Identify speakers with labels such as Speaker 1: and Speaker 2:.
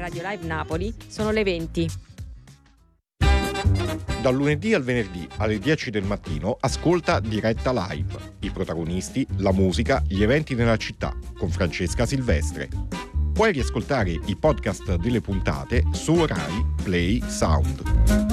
Speaker 1: Radio Live Napoli sono le 20.
Speaker 2: Dal lunedì al venerdì alle 10 del mattino ascolta Diretta Live. I protagonisti, la musica, gli eventi nella città con Francesca Silvestre. Puoi riascoltare i podcast delle puntate su Rai Play Sound.